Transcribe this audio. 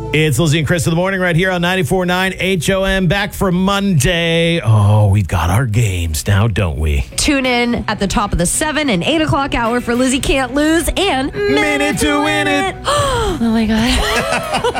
It's Lizzie and Chris in the morning right here on 94.9 HOM. Back for Monday. Oh, we've got our games now, don't we? Tune in at the top of the 7 and 8 o'clock hour for Lizzie Can't Lose and Minute to Win It. Oh, my God.